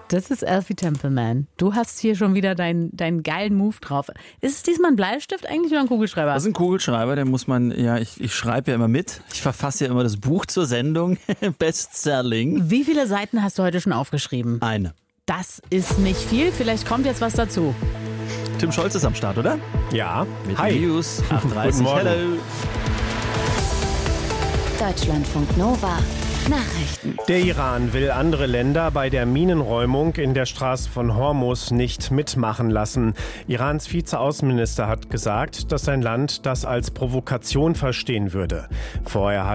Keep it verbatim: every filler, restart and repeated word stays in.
Das ist Elfie Templeman. Du hast hier schon wieder deinen dein geilen Move drauf. Ist es diesmal ein Bleistift eigentlich oder ein Kugelschreiber? Das ist ein Kugelschreiber, der muss man, ja, ich, ich schreibe ja immer mit. Ich verfasse ja immer das Buch zur Sendung. Bestselling. Wie viele Seiten hast du heute schon aufgeschrieben? Eine. Das ist nicht viel, vielleicht kommt jetzt was dazu. Tim Scholz ist am Start, oder? Ja. Mit Hi. News acht Uhr dreißig. Guten Morgen. Hello. Deutschlandfunk Nova. Nachrichten. Der Iran will andere Länder bei der Minenräumung in der Straße von Hormuz nicht mitmachen lassen. Irans Vizeaußenminister hat gesagt, dass sein Land das als Provokation verstehen würde. Vorher hat